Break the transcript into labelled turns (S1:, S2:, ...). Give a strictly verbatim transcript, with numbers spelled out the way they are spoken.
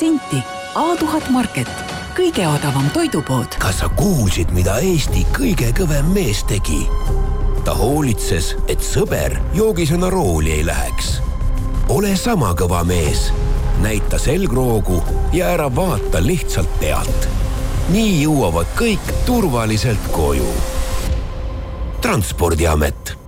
S1: senti. A tuhat Market. Kõige odavam toidupood.
S2: Kas sa kuulsid, mida Eesti kõige kõvem mees tegi? Ta hoolitses, et sõber joogisõna rooli ei läheks. Ole sama kõva mees. Näita selgroogu ja ära vaata lihtsalt pealt. Nii jõuavad kõik turvaliselt koju. Transpordiamet.